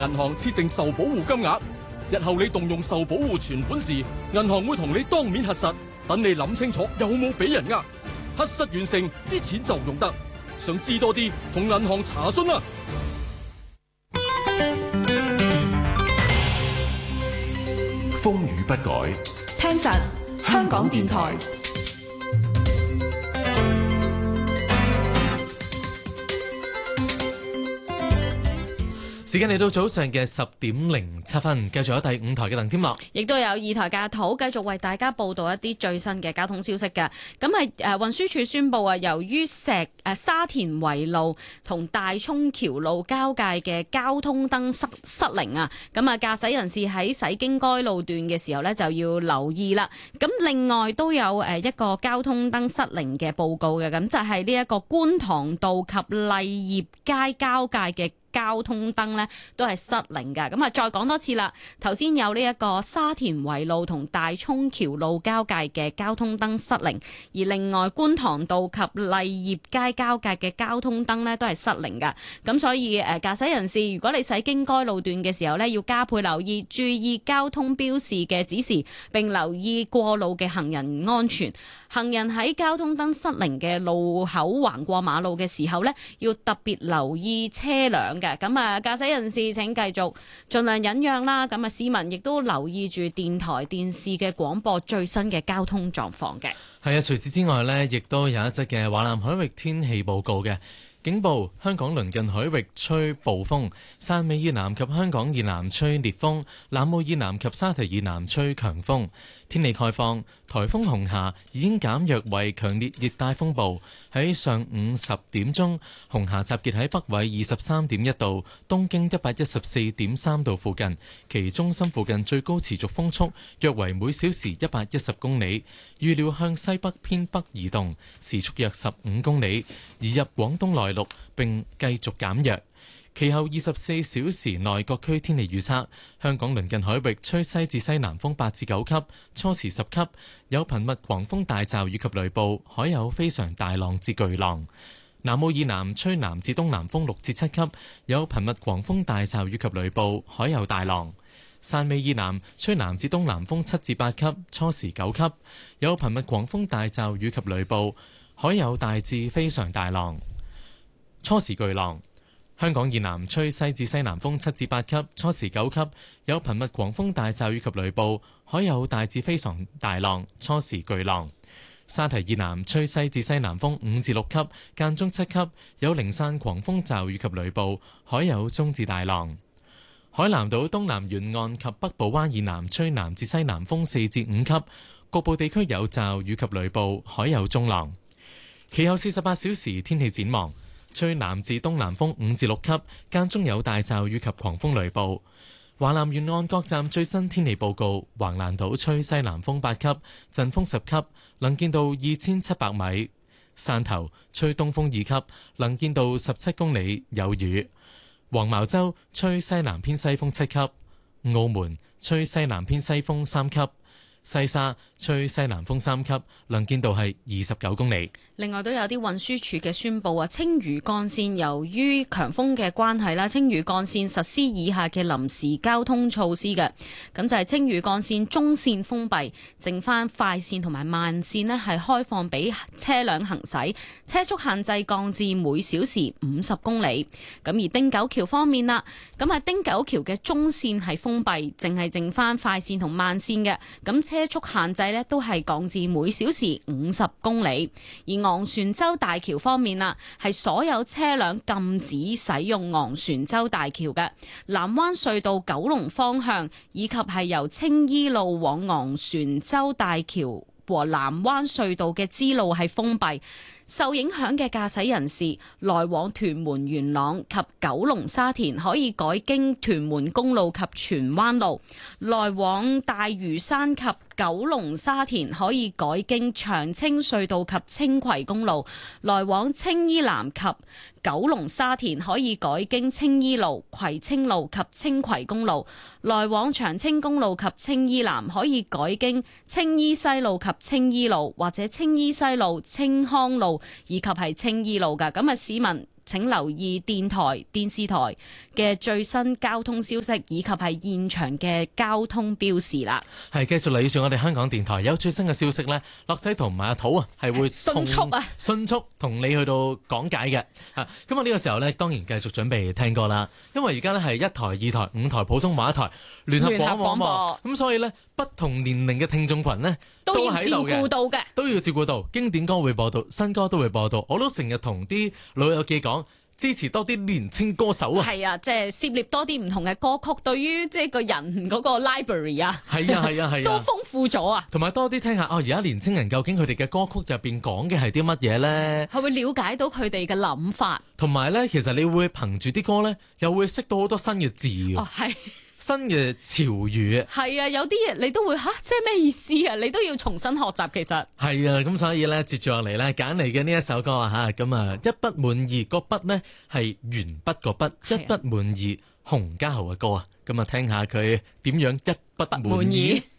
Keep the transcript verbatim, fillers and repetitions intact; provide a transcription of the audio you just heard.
銀行設定受保護金額，日後你動用受保護存款時，銀行會同你當面核實，等你諗清楚有冇俾人呃，核實完成啲錢就用得。想知多啲，同銀行查詢啦。 風雨不改， 聽實香港電台。 時間嚟到早上嘅十點零七分，繼續有第五台嘅鄧添樂， 亦都有二台嘅土，繼續為大家報道一啲最新嘅交通消息嘅。咁係誒運輸署宣布啊，由於石誒、呃、沙田圍路同大涌橋路交界嘅交通燈失失靈啊，咁啊駕駛人士喺駛經該路段嘅時候呢，就要留意啦。咁另外都有誒一個交通燈失靈嘅報告嘅，咁就係呢一個觀塘道及勵業街交界嘅交通燈呢都係失靈㗎，咁啊再講多次啦。頭先有呢一個沙田圍路同大涌橋路交界嘅交通燈失靈，而另外觀塘道及勵業街交界嘅交通燈呢都係失靈㗎。咁所以誒駕駛人士，如果你駛經該路段嘅時候呢，要加倍留意，注意交通標示嘅指示，並留意過路嘅行人安全。行人喺交通燈失靈嘅路口橫過馬路嘅時候呢，要特別留意車輛嘅。咁啊，駕駛人士請繼續盡量忍讓啦。咁啊，市民亦都留意住電台、電視嘅廣播最新嘅交通狀況嘅。 係啊，除此之外呢，亦都有一則嘅華南海域天氣報告嘅。警報：香港鄰近海域吹暴風，汕尾以南及香港以南吹烈風，南澳以南及沙堤以南吹強風。天氣概況：颱風紅霞已經減弱為強烈熱帶風暴。喺上午十點鐘，紅霞集結喺北緯二十三點一度、東經一百一十四點三度附近，其中心附近最高持續風速約為每小時一百一十公里，預料向西北偏北移動，時速約十五公里，移入廣東內陸並繼續減弱。其後二十四小時內各區天氣預測：香港鄰近海域吹西至西南風八至九級，初時十級，有頻密狂風大驟雨及雷暴，海有非常大浪至巨浪。南澳以南吹南至東南風六至七級，有頻密狂風大驟雨及雷暴，海有大浪。汕尾以南吹南至東南風七至八級，初時九級，有頻密狂風大驟雨及雷暴，海有大至非常大浪，初時巨浪。香港以南吹西至西南風七至八級，初時九級，有頻密狂風大驟雨及雷暴，海有大至非常大浪，初時巨浪。沙堤以南吹西至西南風五至六級，間中七級，有零散狂風驟雨及雷暴，海有中至大浪。海南島東南沿岸及北部灣以南吹南至西南風四至五級，局部地區有驟雨及雷暴，海有中浪。其後四十八小時天氣展望。吹南至東南風五至六級，間中有大驟雨及狂風雷暴。華南沿岸各站最新天氣報告：橫瀾島吹西南風八級，陣風十級，能見度二千七百米；汕頭吹東風二級，能見度十七公里，有雨；黃茅洲吹西南偏西風七級；澳門吹西南偏西風三級；西沙吹西南風三級，能見度係二十九公里。 另外都有啲運輸署嘅宣佈啊，青嶼幹線由於強風嘅關係啦，青嶼幹線實施以下嘅臨時交通措施嘅，咁就係青嶼幹線中線封閉，剩翻快線同埋慢線呢係開放俾車輛行駛，車速限制降至每小時五十公里。咁而汀九橋方面啦，咁啊汀九橋嘅中線係封閉，淨係剩翻快線同慢線嘅，咁車速限制呢都係降至每小時五十公里。而昂船洲大橋方面啦，係所有車輛禁止使用昂船洲大橋嘅。南灣隧道九龍方向以及係由青衣路往昂船洲大橋和南灣隧道嘅支路係封閉。受影響嘅駕駛人士來往屯門元朗及九龍沙田可以改經屯門公路及荃灣路，來往大嶼山及九龍沙田可以改經長青隧道及青葵公路，來往青衣南及九龍沙田可以改經青衣路、葵青路及青葵公路，來往長青公路及青衣南可以改經青衣西路及青衣路，或者青衣西路、青康路以及係青衣路㗎。咁啊，市民請留意電台、電視台嘅最新交通消息以及係現場嘅交通標示啦。 係繼續留意住我哋香港電台有最新嘅消息呢，樂仔同埋阿土啊係會迅速啊， 迅速同你去到講解嘅。嚇，咁啊呢個時候呢，當然繼續準備聽歌啦，因為而家呢係一台、二台、五台普通話一台聯合廣播嘛，咁所以呢，不同年齡嘅聽眾群呢， 都要照顧到嘅， 都要照顧到，經典歌會播到，新歌都會播到。我都成日同啲老友記講，支持多啲年青歌手啊！ 係啊，即係涉獵多啲唔同嘅歌曲，對於即係個人嗰個 library 啊， 係啊係啊係啊， 都豐富咗啊！ 同埋多啲聽下哦，而家年青人究竟佢哋嘅歌曲入邊講嘅係啲乜嘢咧？ 係會了解到佢哋嘅諗法， 同埋咧，其實你會憑住啲歌咧，又會識到好多新嘅字哦，係。 新嘅潮語係啊，有啲嘢你都會吓，即係咩意思啊？你都要重新學習，其實係啊，咁所以咧，接住落嚟咧，揀嚟嘅呢一首歌啊吓，咁啊，一不滿意個筆呢係鉛筆個筆，一不滿意洪家豪嘅歌啊，咁啊聽下佢點樣一不滿意。